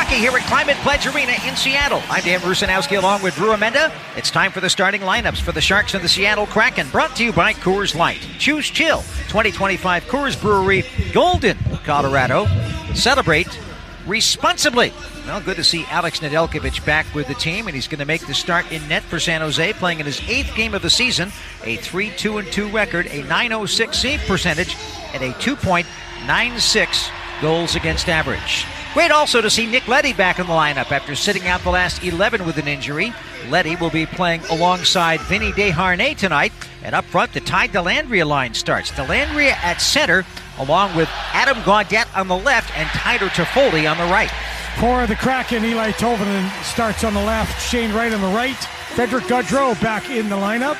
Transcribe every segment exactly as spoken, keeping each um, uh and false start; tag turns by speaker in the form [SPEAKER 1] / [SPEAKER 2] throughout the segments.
[SPEAKER 1] hockey here at Climate Pledge Arena in Seattle. I'm Dan Rusanowski along with Drew Amenda. It's time for the starting lineups for the Sharks and the Seattle Kraken, brought to you by Coors Light. Choose chill. twenty twenty-five Coors Brewery, Golden, Colorado. Celebrate responsibly. Well, good to see Alex Nedeljkovic back with the team, and he's going to make the start in net for San Jose, playing in his eighth game of the season. A three two two record, a nine oh six save percentage, and a two point nine six goals against average. Great also to see Nick Leddy back in the lineup after sitting out the last eleven with an injury. Leddy will be playing alongside Vinny Desharnais tonight. And up front, the Ty Dellandrea line starts. Dellandrea at center, along with Adam Gaudette on the left and Tyler Toffoli on the right.
[SPEAKER 2] For the Kraken, Eli Tolvanen starts on the left, Shane Wright on the right, Frederick Gaudreau back in the lineup.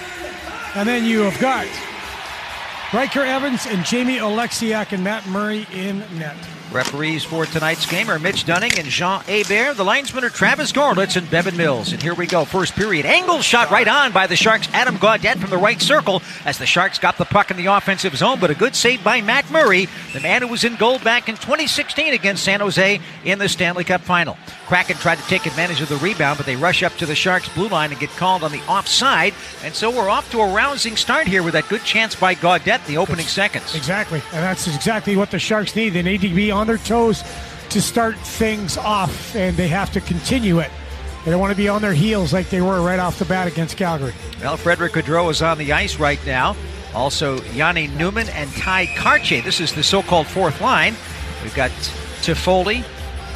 [SPEAKER 2] And then you have got Riker Evans and Jamie Oleksiak and Matt Murray in net.
[SPEAKER 1] Referees for tonight's game are Mitch Dunning and Jean Hebert. The linesmen are Travis Gorlitz and Bevan Mills. And here we go. First period. Angle shot right on by the Sharks' Adam Gaudette from the right circle as the Sharks got the puck in the offensive zone, but a good save by Matt Murray, the man who was in goal back in twenty sixteen against San Jose in the Stanley Cup Final. Kraken tried to take advantage of the rebound, but they rush up to the Sharks' blue line and get called on the offside. And so we're off to a rousing start here with that good chance by Gaudette the opening seconds.
[SPEAKER 2] Exactly. And that's exactly what the Sharks need. They need to be on their toes to start things off, and they have to continue it. They don't want to be on their heels like they were right off the bat against Calgary.
[SPEAKER 1] Well, Frederick Gaudreau is on the ice right now. Also, Yanni Newman and Ty Karche. This is the so-called fourth line. We've got Toffoli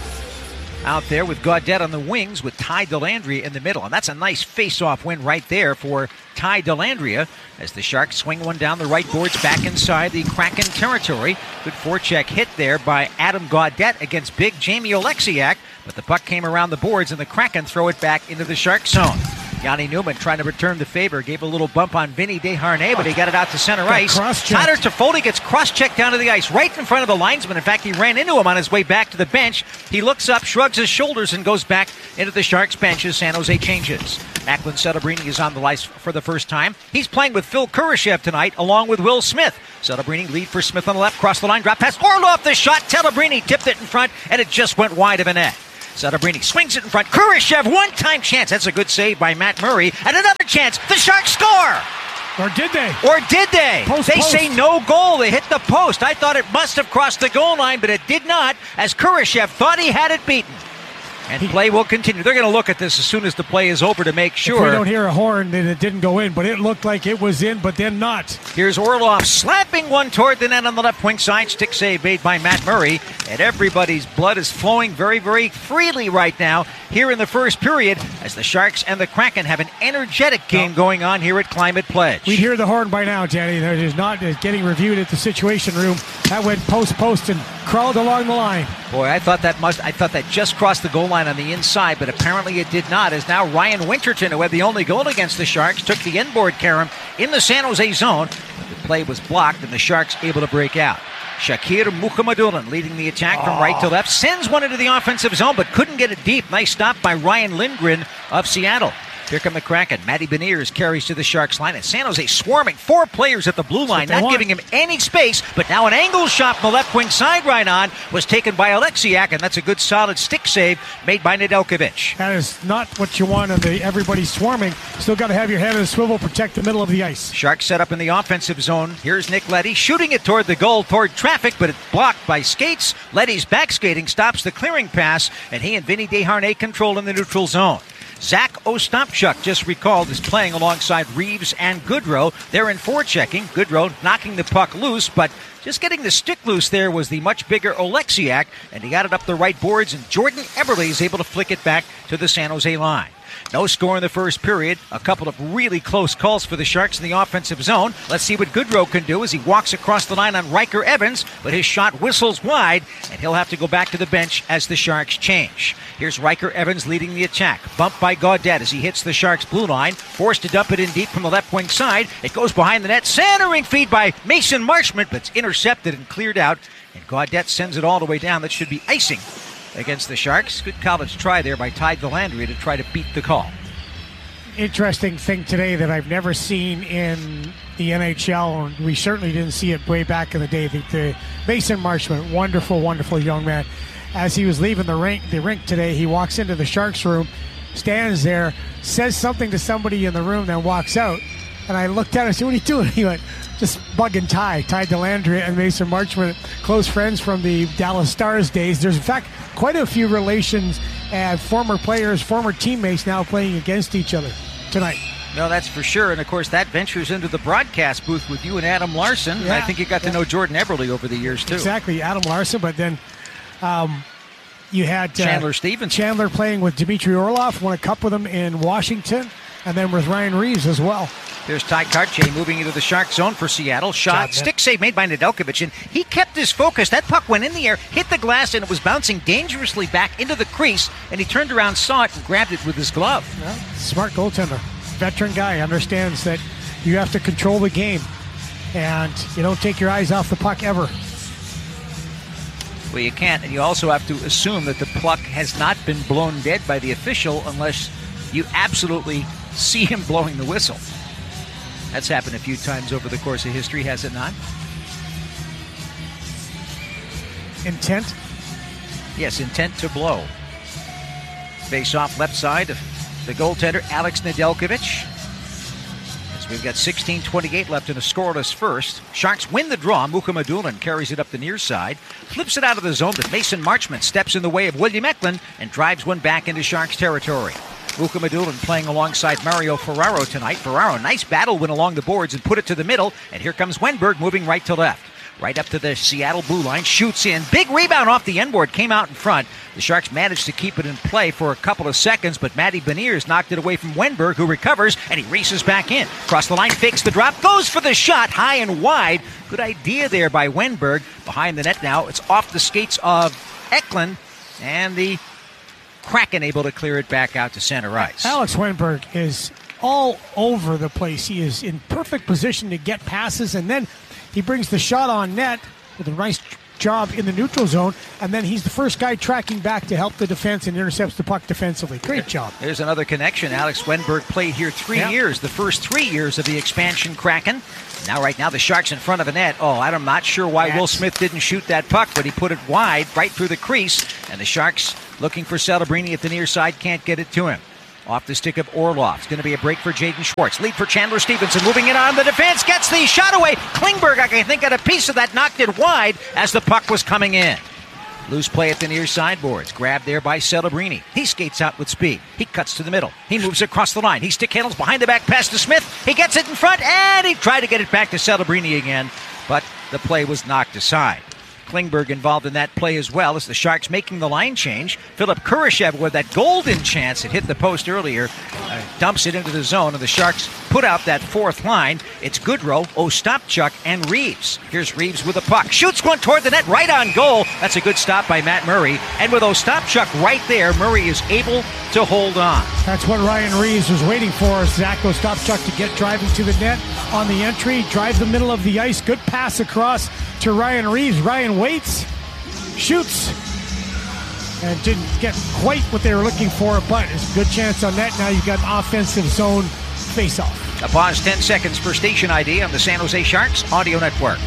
[SPEAKER 1] out there with Gaudette on the wings with Ty Dellandrea in the middle. And that's a nice face-off win right there for Ty Dellandrea as the Sharks swing one down the right boards back inside the Kraken territory. Good forecheck hit there by Adam Gaudette against big Jamie Oleksiak, but the puck came around the boards and the Kraken throw it back into the Shark zone. Yanni Newman trying to return the favor, gave a little bump on Vinny Desharnais, but he got it out to center ice. Tyler Toffoli gets cross-checked down to the ice right in front of the linesman. In fact, he ran into him on his way back to the bench. He looks up, shrugs his shoulders, and goes back into the Sharks bench as San Jose changes. Macklin Celebrini is on the ice for the first time. He's playing with Phil Kurashev tonight, along with Will Smith. Celebrini lead for Smith on the left, cross the line, drop pass, Orlov the shot. Celebrini tipped it in front, and it just went wide of a net. Celebrini swings it in front. Kurashev, one-time chance. That's a good save by Matt Murray. And another chance. The Sharks score!
[SPEAKER 2] Or did they?
[SPEAKER 1] Or did they?
[SPEAKER 2] Post,
[SPEAKER 1] they
[SPEAKER 2] post.
[SPEAKER 1] say no goal. They hit the post. I thought it must have crossed the goal line, but it did not, as Kurashev thought he had it beaten. And play will continue. They're going to look at this as soon as the play is over to make sure.
[SPEAKER 2] If we don't hear a horn, then it didn't go in, but it looked like it was in, but then not.
[SPEAKER 1] Here's Orlov slapping one toward the net on the left wing side. Stick save made by Matt Murray. And everybody's blood is flowing very, very freely right now here in the first period as the Sharks and the Kraken have an energetic game going on here at Climate Pledge.
[SPEAKER 2] We'd hear the horn by now, Danny. It is not getting reviewed at the Situation Room. That went post-post and crawled along the line.
[SPEAKER 1] Boy, I thought that must I thought that just crossed the goal line on the inside, but apparently it did not, as now Ryan Winterton, who had the only goal against the Sharks, took the inboard carom in the San Jose zone. But the play was blocked, and the Sharks able to break out. Shakir Mukhamadullin leading the attack from oh. right to left, sends one into the offensive zone, but couldn't get it deep. Nice stop by Ryan Lindgren of Seattle. Here come the Kraken. Matty Beniers carries to the Sharks line, and San Jose swarming four players at the blue line, not want. giving him any space, but now an angle shot from the left wing side right on was taken by Oleksiak, and that's a good solid stick save made by Nedeljkovic.
[SPEAKER 2] That is not what you want on the everybody swarming. Still got to have your head on a swivel, protect the middle of the ice.
[SPEAKER 1] Sharks set up in the offensive zone. Here's Nick Leddy shooting it toward the goal, toward traffic, but it's blocked by skates. Leddy's back skating stops the clearing pass, and he and Vinny Desharnais control in the neutral zone. Zach Ostapchuk, just recalled, is playing alongside Reeves and Goodrow. They're in forechecking. Goodrow knocking the puck loose, but just getting the stick loose there was the much bigger Oleksiak, and he got it up the right boards, and Jordan Eberle is able to flick it back to the San Jose line. No score in the first period. A couple of really close calls for the Sharks in the offensive zone. Let's see what Goodrow can do as he walks across the line on Riker Evans, but his shot whistles wide, and he'll have to go back to the bench as the Sharks change. Here's Riker Evans leading the attack. Bumped by Gaudette as he hits the Sharks' blue line. Forced to dump it in deep from the left wing side. It goes behind the net. Centering feed by Mason Marchment, but it's intercepted and cleared out. And Gaudette sends it all the way down. That should be icing against the Sharks. Good college try there by Ty Dellandrea to try to beat the call.
[SPEAKER 2] Interesting thing today that I've never seen in the N H L, and we certainly didn't see it way back in the day. The, the Mason Marchment, wonderful, wonderful young man. as he was leaving the rink, the rink today, he walks into the Sharks room, stands there, says something to somebody in the room, then walks out. And I looked at him and said, "What are you doing?" He went, "Just bugging Ty." Ty Dellandrea and Mason Marchment, close friends from the Dallas Stars days. There's, in fact, quite a few relations and former players, former teammates now playing against each other tonight.
[SPEAKER 1] No, that's for sure. And, of course, that ventures into the broadcast booth with you and Adam Larson.
[SPEAKER 2] Yeah,
[SPEAKER 1] I think you got
[SPEAKER 2] yeah.
[SPEAKER 1] to know Jordan Eberle over the years, too.
[SPEAKER 2] Exactly, Adam Larson. But then um, you had uh,
[SPEAKER 1] Chandler Stevenson.
[SPEAKER 2] Chandler playing with Dmitry Orlov, won a cup with him in Washington, and then with Ryan Reeves as well.
[SPEAKER 1] There's Ty Kartye moving into the Shark zone for Seattle. Shot,
[SPEAKER 2] Job,
[SPEAKER 1] stick save made by Nedeljkovic, and he kept his focus. That puck went in the air, hit the glass, and it was bouncing dangerously back into the crease, and he turned around, saw it, and grabbed it with his glove.
[SPEAKER 2] Yeah, smart goaltender. Veteran guy, understands that you have to control the game, and you don't take your eyes off the puck ever.
[SPEAKER 1] Well, you can't, and you also have to assume that the puck has not been blown dead by the official unless you absolutely see him blowing the whistle. That's happened a few times over the course of history, has it not?
[SPEAKER 2] Intent?
[SPEAKER 1] Yes, intent to blow. Face off left side of the goaltender, Alex Nedeljkovic. As we've got sixteen twenty-eight left in a scoreless first. Sharks win the draw. Mukhamadullin carries it up the near side, flips it out of the zone, but Mason Marchment steps in the way of William Eklund and drives one back into Sharks territory. Mukhamadullin playing alongside Mario Ferraro tonight. Ferraro, nice battle win along the boards and put it to the middle. And here comes Wenberg moving right to left. Right up to the Seattle blue line, shoots in. Big rebound off the end board, came out in front. The Sharks managed to keep it in play for a couple of seconds, but Matty Beniers knocked it away from Wenberg, who recovers, and he races back in. Across the line, fakes the drop, goes for the shot, high and wide. Good idea there by Wenberg. Behind the net now, it's off the skates of Eklund, and the Kraken able to clear it back out to center ice.
[SPEAKER 2] Alex Wenberg is all over the place. He is in perfect position to get passes, and then he brings the shot on net with a nice job in the neutral zone, and then he's the first guy tracking back to help the defense and intercepts the puck defensively. Great job.
[SPEAKER 1] There's another connection. Alex Wenberg played here three
[SPEAKER 2] yep.
[SPEAKER 1] years, the first three years of the expansion Kraken. Now right now the Sharks in front of a net. Oh, I'm not sure why
[SPEAKER 2] That's...
[SPEAKER 1] Will Smith didn't shoot that puck, but he put it wide right through the crease, and the Sharks looking for Celebrini at the near side, can't get it to him. Off the stick of Orlov. It's going to be a break for Jaden Schwartz. Lead for Chandler Stevenson. Moving it on the defense. Gets the shot away. Klingberg, I think, got a piece of that. Knocked it wide as the puck was coming in. Loose play at the near sideboards. Grabbed there by Celebrini. He skates out with speed. He cuts to the middle. He moves across the line. He stick handles behind the back pass to Smith. He gets it in front, and he tried to get it back to Celebrini again, but the play was knocked aside. Klingberg involved in that play as well as the Sharks making the line change. Philip Kurashev with that golden chance. It hit the post earlier. Uh, dumps it into the zone, and the Sharks put out that fourth line. It's Goodrow, Ostapchuk, and Reeves. Here's Reeves with a puck. Shoots one toward the net, right on goal. That's a good stop by Matt Murray. And with Ostapchuk right there, Murray is able to hold on.
[SPEAKER 2] That's what Ryan Reeves was waiting for. Zach Ostapchuk to get driving to the net on the entry, drive the middle of the ice. Good pass across to Ryan Reeves. Ryan waits, shoots, and didn't get quite what they were looking for, but it's a good chance on that. Now you've got an offensive zone face-off.
[SPEAKER 1] A pause, ten seconds for station I D on the San Jose Sharks Audio Network.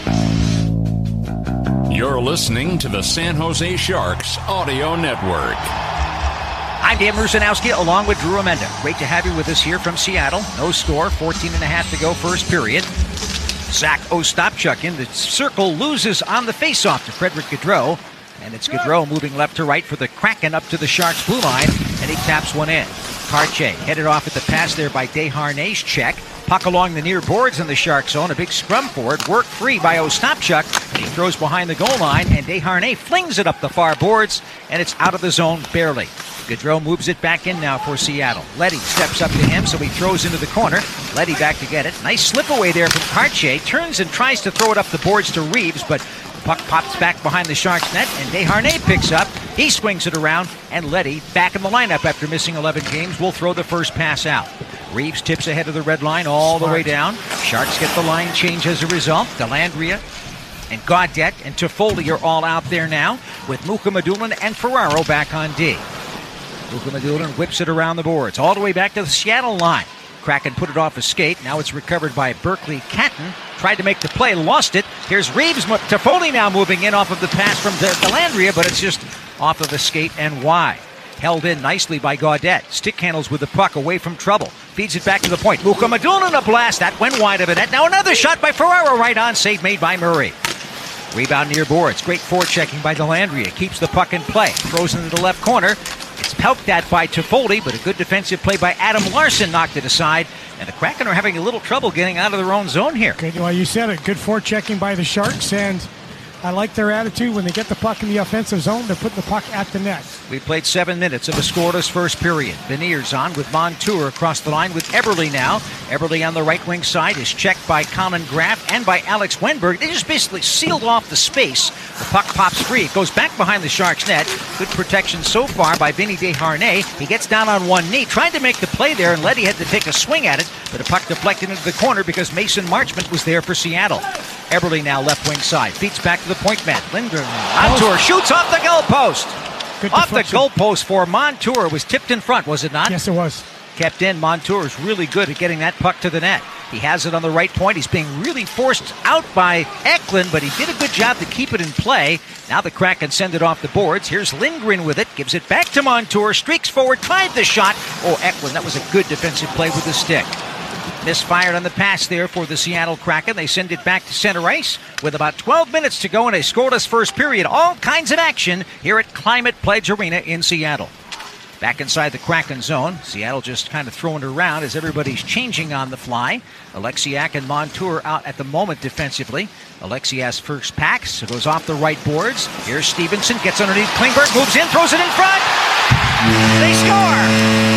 [SPEAKER 3] You're listening to the San Jose Sharks Audio Network.
[SPEAKER 1] I'm Dan Rusanowski along with Drew Amenda. Great to have you with us here from Seattle. No score, fourteen and a half to go first period. Zach Ostapchuk in the circle, loses on the faceoff to Frederick Gaudreau. And it's Gaudreau moving left to right for the Kraken up to the Sharks blue line, and he taps one in. Kartye headed off at the pass there by Desharnais' check. Puck along the near boards in the Sharks zone. A big scrum for it. Work free by Ostapchuk. He throws behind the goal line, and Desharnais flings it up the far boards, and it's out of the zone barely. Gaudreau moves it back in now for Seattle. Letty steps up to him, so he throws into the corner. Letty back to get it. Nice slip away there from Kartye. Turns and tries to throw it up the boards to Reeves, but the puck pops back behind the Sharks net, and Desharnais picks up. He swings it around, and Letty, back in the lineup after missing eleven games, will throw the first pass out. Reeves tips ahead of the red line all Smart. the way down. Sharks get the line change as a result. Dellandrea and Gaudette and Toffoli are all out there now, with Mukhamadullin and Ferraro back on D. Mukhamadullin whips it around the boards, all the way back to the Seattle line. Kraken put it off a skate. Now it's recovered by Berkeley Catton. Tried to make the play, lost it. Here's Reeves. Toffoli now moving in off of the pass from Dellandrea, but it's just off of the skate and wide. Held in nicely by Gaudette. Stick handles with the puck away from trouble. Feeds it back to the point. Mukhamadullin a blast. That went wide of the net. Now another shot by Ferraro. Right on. Save made by Murray. Rebound near boards. Great forechecking by Dellandrea. Keeps the puck in play. Throws into the left corner. It's poked at by Toffoli, but a good defensive play by Adam Larson knocked it aside. And the Kraken are having a little trouble getting out of their own zone here.
[SPEAKER 2] Good, well, you said it. Good forechecking by the Sharks, and I like their attitude. When they get the puck in the offensive zone, they're putting the puck at the net.
[SPEAKER 1] We played seven minutes of a scoreless first period. Beniers on with Montour across the line with Eberle now. Eberle on the right wing side is checked by Colin Graff and by Alex Wenberg. They just basically sealed off the space. The puck pops free. It goes back behind the Sharks net. Good protection so far by Vinny Desharnais. He gets down on one knee, tried to make the play there, and Leddy had to take a swing at it, but the puck deflected into the corner because Mason Marchment was there for Seattle. Eberle now left wing side. Feeds back to the point man. Lindgren. Montour shoots off the goalpost.
[SPEAKER 2] Good
[SPEAKER 1] Off
[SPEAKER 2] deflection.
[SPEAKER 1] the goalpost for Montour. Was tipped in front, was it not?
[SPEAKER 2] Yes, it was.
[SPEAKER 1] Kept in. Montour is really good at getting that puck to the net. He has it on the right point. He's being really forced out by Eklund, but he did a good job to keep it in play. Now the Kraken send it off the boards. Here's Lindgren with it. Gives it back to Montour. Streaks forward. Tried the shot. Oh, Eklund. That was a good defensive play with the stick. Misfired on the pass there for the Seattle Kraken. They send it back to center ice with about twelve minutes to go in a scoreless first period. All kinds of action here at Climate Pledge Arena in Seattle. Back inside the Kraken zone. Seattle just kind of throwing it around as everybody's changing on the fly. Alexiak and Montour out at the moment defensively. Alexiak's first pack, so goes off the right boards. Here's Stevenson, gets underneath Klingberg, moves in, throws it in front. They score!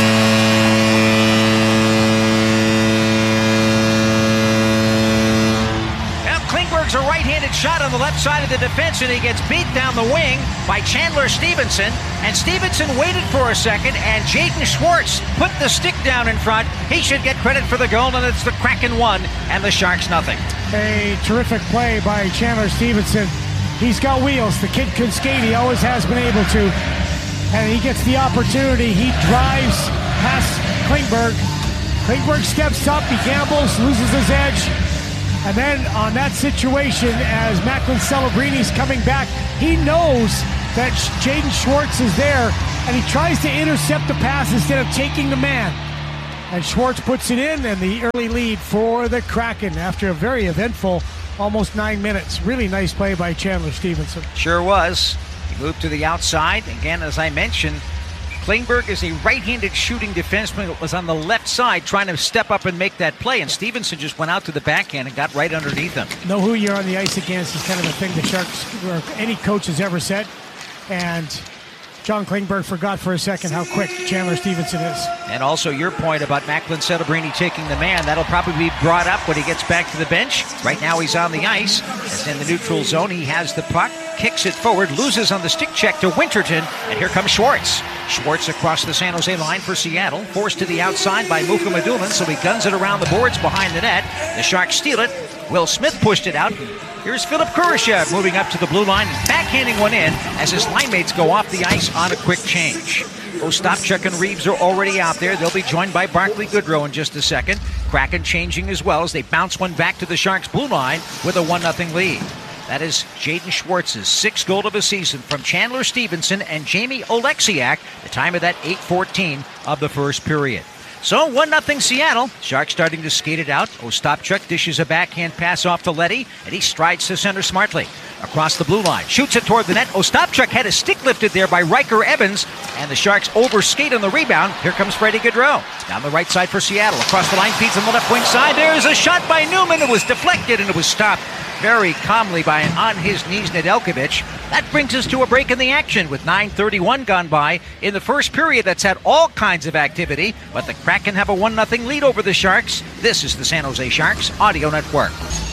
[SPEAKER 1] A right-handed shot on the left side of the defense, and he gets beat down the wing by Chandler Stevenson. And Stevenson waited for a second, and Jaden Schwartz put the stick down in front. He should get credit for the goal, and it's the Kraken one and the Sharks nothing.
[SPEAKER 2] A terrific play by Chandler Stevenson. He's got wheels. The kid could skate. He always has been able to. And he gets the opportunity. He drives past Klingberg. Klingberg steps up. He gambles, loses his edge. And then on that situation, as Macklin Celebrini's coming back, he knows that Jaden Schwartz is there, and he tries to intercept the pass instead of taking the man. And Schwartz puts it in, and the early lead for the Kraken after a very eventful almost nine minutes. Really nice play by Chandler Stevenson.
[SPEAKER 1] Sure was. He moved to the outside. Again, as I mentioned, Klingberg is a right-handed shooting defenseman that was on the left side trying to step up and make that play, and Stevenson just went out to the backhand and got right underneath him.
[SPEAKER 2] Know who you're on the ice against is kind of a thing the Sharks or any coach has ever said, and John Klingberg forgot for a second how quick Chandler Stevenson is. And
[SPEAKER 1] also your point about Macklin Celebrini taking the man, that'll probably be brought up when he gets back to the bench. Right now he's on the ice. It's in the neutral zone. He has the puck, kicks it forward, loses on the stick check to Winterton, and here comes Schwartz. Schwartz across the San Jose line for Seattle, forced to the outside by Mukhamadullin, so he guns it around the boards behind the net. The Sharks steal it. Will Smith pushed it out. Here's Philip Kurashev moving up to the blue line, backhanding one in as his line mates go off the ice on a quick change. Ostapchuk and Reeves are already out there. They'll be joined by Barclay Goodrow in just a second. Kraken changing as well as they bounce one back to the Sharks' blue line with a one nothing lead. That is Jaden Schwartz's sixth goal of the season from Chandler Stevenson and Jamie Oleksiak, the time of that eight fourteen of the first period. So one nothing Seattle. Sharks starting to skate it out. Ostapchuk dishes a backhand pass off to Leddy, and he strides to center smartly. Across the blue line, shoots it toward the net. Ostapchuk had his stick lifted there by Riker Evans, and the Sharks overskate on the rebound. Here comes Freddie Gaudreau. Down the right side for Seattle. Across the line, feeds on the left wing side. There's a shot by Newman. It was deflected, and it was stopped very calmly by an on-his-knees Nedeljkovic. That brings us to a break in the action with nine thirty-one gone by in the first period that's had all kinds of activity, but the Kraken have a one nothing lead over the Sharks. This is the San Jose Sharks Audio Network.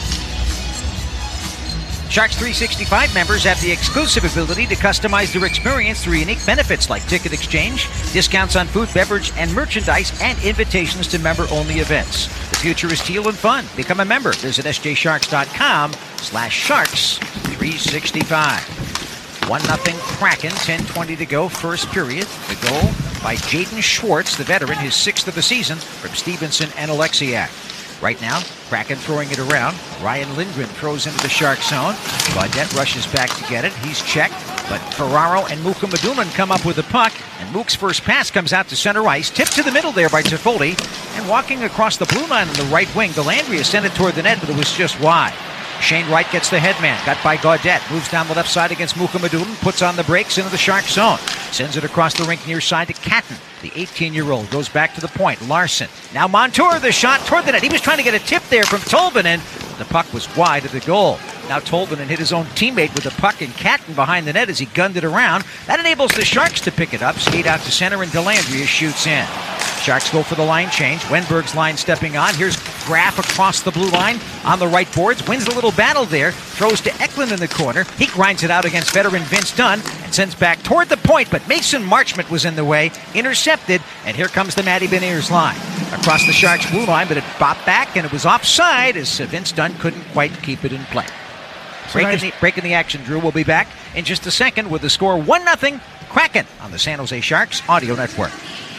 [SPEAKER 1] Sharks three sixty-five members have the exclusive ability to customize their experience through unique benefits like ticket exchange, discounts on food, beverage, and merchandise, and invitations to member-only events. The future is teal and fun. Become a member. Visit sjsharks.com slash sharks 365. one nothing Kraken, ten twenty to go, first period. The goal by Jaden Schwartz, the veteran, his sixth of the season, from Stevenson and Oleksiak. Right now, Kraken throwing it around. Ryan Lindgren throws into the Shark zone. Gaudette rushes back to get it. He's checked, but Ferraro and Mukhamadullin come up with the puck, and Mook's first pass comes out to center ice. Tipped to the middle there by Toffoli, and walking across the blue line on the right wing, Dellandrea sent it toward the net, but it was just wide. Shane Wright gets the headman, got by Gaudette, moves down the left side against Mukhamadullin, puts on the brakes into the Shark zone, sends it across the rink near side to Catton. The eighteen-year-old goes back to the point. Larson. Now Montour, the shot toward the net. He was trying to get a tip there from Tolvanen. The puck was wide of the goal. Now Tolvanen hit his own teammate with the puck, and Catton behind the net as he gunned it around. That enables the Sharks to pick it up, skate out to center, and Dellandrea shoots in. Sharks go for the line change. Wenberg's line stepping on. Here's Graf across the blue line on the right boards. Wins a little battle there. Throws to Eklund in the corner. He grinds it out against veteran Vince Dunn and sends back toward the point, but Mason Marchment was in the way. Intercepted, and here comes the Matty Beniers line. Across the Sharks' blue line, but it bopped back, and it was offside as Vince Dunn couldn't quite keep it in play. Breaking the, breaking the action, Drew. We'll be back in just a second with the score one nothing Kraken on the San Jose Sharks Audio Network.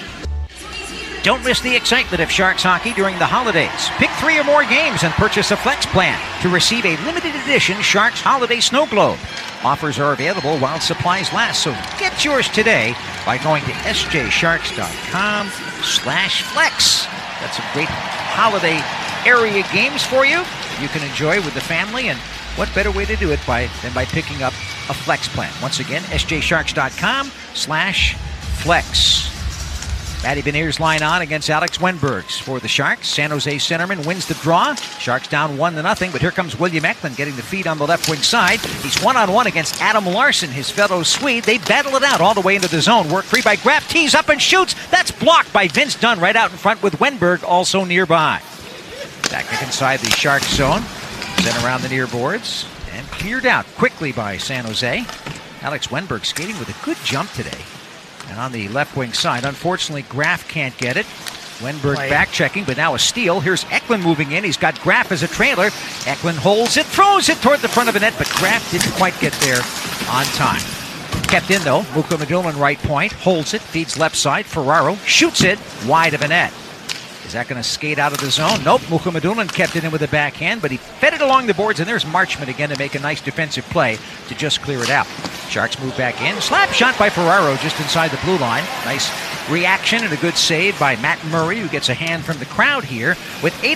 [SPEAKER 1] Don't miss the excitement of Sharks hockey during the holidays. Pick three or more games and purchase a Flex plan to receive a limited edition Sharks Holiday Snow Globe. Offers are available while supplies last, so get yours today by going to sjsharks.com slash flex. That's some great holiday area games for you you can enjoy with the family, and what better way to do it by than by picking up a Flex plan. Once again, sjsharks.com slash flex. Matty Beniers line on against Alex Wenbergs for the Sharks. San Jose centerman wins the draw. Sharks down one to nothing, but here comes William Eklund getting the feed on the left wing side. He's one-on-one against Adam Larson, his fellow Swede. They battle it out all the way into the zone. Work free by Graf, tees up and shoots. That's blocked by Vince Dunn right out in front with Wenberg also nearby. Back inside the Sharks zone. Sent around the near boards and cleared out quickly by San Jose. Alex Wenberg skating with a good jump today. And on the left wing side, unfortunately, Graf can't get it. Wenberg back checking, but now a steal. Here's Eklund moving in. He's got Graf as a trailer. Eklund holds it, throws it toward the front of the net, but Graf didn't quite get there on time. Kept in, though. Mukhamadullin right point, holds it, feeds left side. Ferraro shoots it wide of a net. Is that going to skate out of the zone? Nope. Mukhamadullin kept it in with a backhand, but he fed it along the boards, and there's Marchment again to make a nice defensive play to just clear it out. Sharks move back in. Slap shot by Ferraro just inside the blue line. Nice reaction and a good save by Matt Murray, who gets a hand from the crowd here with eight